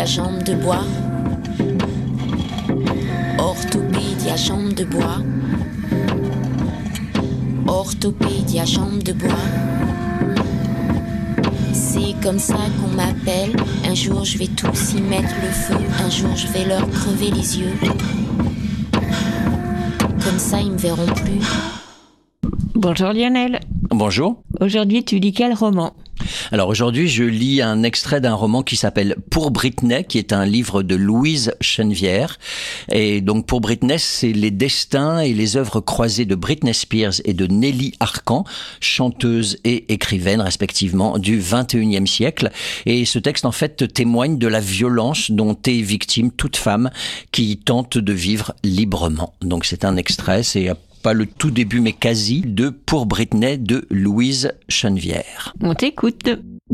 Orthopédia jambe de bois. Orthopédia jambe de bois. Orthopédia jambe de bois. C'est comme ça qu'on m'appelle. Un jour je vais tous y mettre le feu. Un jour je vais leur crever les yeux. Comme ça ils me verront plus. Bonjour Lionel. Bonjour. Aujourd'hui tu lis quel roman ? Alors aujourd'hui, je lis un extrait d'un roman qui s'appelle Pour Britney, qui est un livre de Louise Chenevière. Et donc Pour Britney, c'est les destins et les œuvres croisées de Britney Spears et de Nelly Arcan, chanteuse et écrivaine respectivement du XXIe siècle. Et ce texte en fait témoigne de la violence dont est victime toute femme qui tente de vivre librement. Donc c'est un extrait, c'est pas le tout début mais quasi, de Pour Britney de Louise Chenevière. On t'écoute.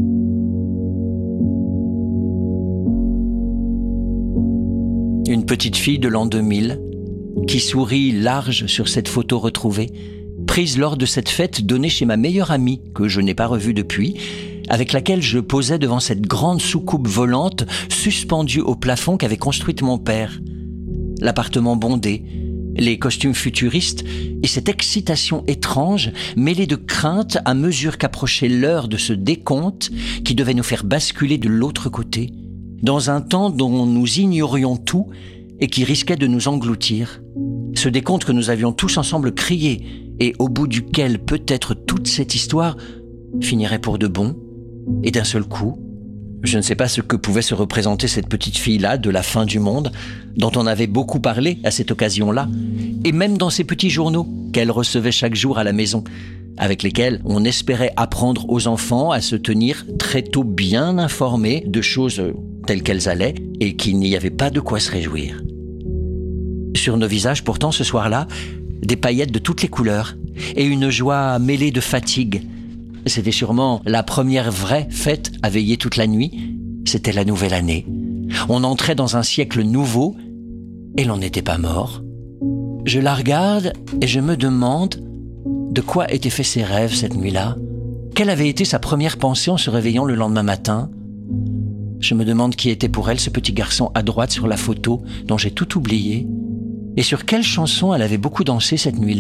Une petite fille de l'an 2000 qui sourit large sur cette photo retrouvée, prise lors de cette fête donnée chez ma meilleure amie que je n'ai pas revue depuis, avec laquelle je posais devant cette grande soucoupe volante suspendue au plafond qu'avait construite mon père. L'appartement bondé, les costumes futuristes et cette excitation étrange mêlée de crainte à mesure qu'approchait l'heure de ce décompte qui devait nous faire basculer de l'autre côté, dans un temps dont nous ignorions tout et qui risquait de nous engloutir. Ce décompte que nous avions tous ensemble crié et au bout duquel peut-être toute cette histoire finirait pour de bon et d'un seul coup. Je ne sais pas ce que pouvait se représenter cette petite fille-là de la fin du monde, dont on avait beaucoup parlé à cette occasion-là, et même dans ces petits journaux qu'elle recevait chaque jour à la maison, avec lesquels on espérait apprendre aux enfants à se tenir très tôt bien informés de choses telles qu'elles allaient, et qu'il n'y avait pas de quoi se réjouir. Sur nos visages, pourtant, ce soir-là, des paillettes de toutes les couleurs, et une joie mêlée de fatigue. C'était sûrement la première vraie fête à veiller toute la nuit. C'était la nouvelle année. On entrait dans un siècle nouveau et l'on n'était pas mort. Je la regarde et je me demande de quoi étaient faits ses rêves cette nuit-là. Quelle avait été sa première pensée en se réveillant le lendemain matin ? Je me demande qui était pour elle ce petit garçon à droite sur la photo dont j'ai tout oublié. Et sur quelle chanson elle avait beaucoup dansé cette nuit-là ?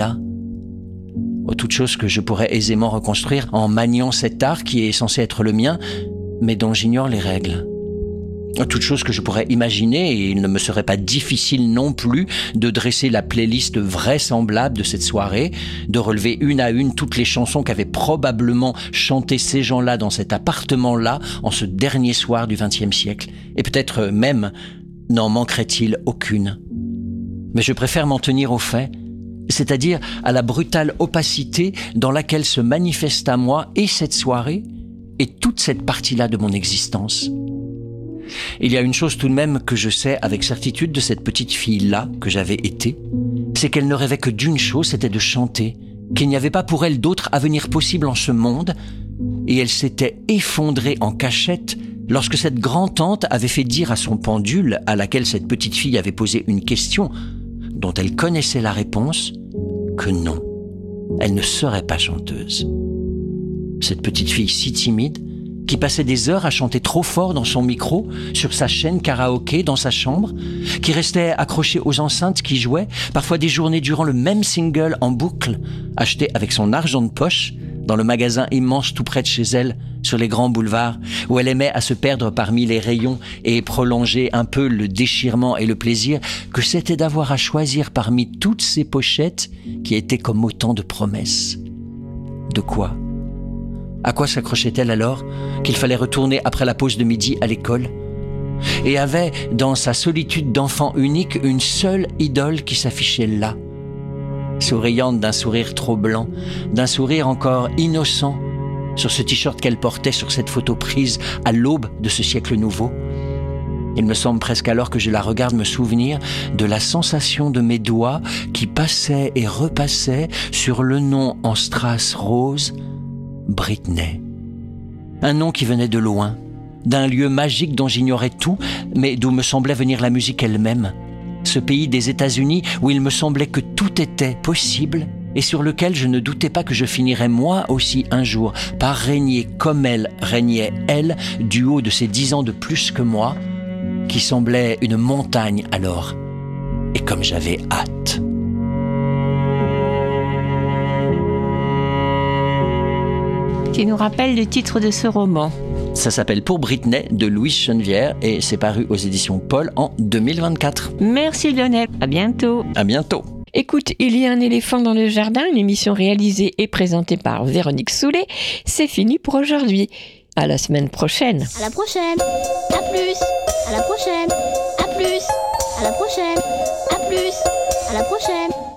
Toute chose que je pourrais aisément reconstruire en maniant cet art qui est censé être le mien, mais dont j'ignore les règles. Toute chose que je pourrais imaginer, et il ne me serait pas difficile non plus de dresser la playlist vraisemblable de cette soirée, de relever une à une toutes les chansons qu'avaient probablement chantées ces gens-là dans cet appartement-là en ce dernier soir du XXe siècle. Et peut-être même n'en manquerait-il aucune. Mais je préfère m'en tenir aux faits, c'est-à-dire à la brutale opacité dans laquelle se manifeste à moi et cette soirée et toute cette partie-là de mon existence. Il y a une chose tout de même que je sais avec certitude de cette petite fille-là que j'avais été, c'est qu'elle ne rêvait que d'une chose, c'était de chanter, qu'il n'y avait pas pour elle d'autre avenir possible en ce monde, et elle s'était effondrée en cachette lorsque cette grand-tante avait fait dire à son pendule, à laquelle cette petite fille avait posé une question dont elle connaissait la réponse, que non, elle ne serait pas chanteuse. Cette petite fille si timide, qui passait des heures à chanter trop fort dans son micro, sur sa chaîne karaoké dans sa chambre, qui restait accrochée aux enceintes qui jouaient, parfois des journées durant le même single en boucle, acheté avec son argent de poche, dans le magasin immense tout près de chez elle, sur les grands boulevards, où elle aimait à se perdre parmi les rayons et prolonger un peu le déchirement et le plaisir que c'était d'avoir à choisir parmi toutes ces pochettes qui étaient comme autant de promesses. De quoi ? À quoi s'accrochait-elle alors qu'il fallait retourner après la pause de midi à l'école ? Et avait, dans sa solitude d'enfant unique, une seule idole qui s'affichait là, souriante d'un sourire trop blanc, d'un sourire encore innocent, sur ce t-shirt qu'elle portait sur cette photo prise à l'aube de ce siècle nouveau. Il me semble presque alors que je la regarde me souvenir de la sensation de mes doigts qui passaient et repassaient sur le nom en strass rose, Britney. Un nom qui venait de loin, d'un lieu magique dont j'ignorais tout, mais d'où me semblait venir la musique elle-même. Ce pays des États-Unis où il me semblait que tout était possible et sur lequel je ne doutais pas que je finirais moi aussi un jour par régner comme elle régnait, elle, du haut de ses 10 ans de plus que moi, qui semblait une montagne alors. Et comme j'avais hâte. Tu nous rappelles le titre de ce roman. Ça s'appelle Pour Britney de Louise Chenevière et c'est paru aux éditions Paul en 2024. Merci Lionel, à bientôt. À bientôt. Écoute, il y a un éléphant dans le jardin, une émission réalisée et présentée par Véronique Soulet. C'est fini pour aujourd'hui. À la semaine prochaine. À la prochaine. À plus. À la prochaine. À plus. À la prochaine. À plus. À la prochaine.